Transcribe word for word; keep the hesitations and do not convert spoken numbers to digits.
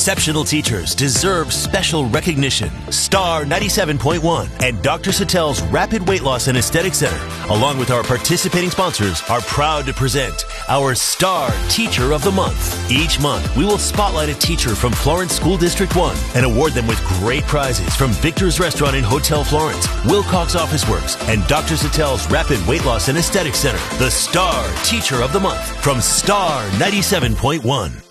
Exceptional teachers deserve special recognition. Star ninety-seven point one and Doctor Satel's Rapid Weight Loss and Aesthetic Center, along with our participating sponsors, are proud to present our Star Teacher of the Month. Each month, we will spotlight a teacher from Florence School District one and award them with great prizes from Victor's Restaurant and Hotel Florence, Wilcox Office Works, and Doctor Satel's Rapid Weight Loss and Aesthetic Center. The Star Teacher of the Month from Star ninety-seven point one.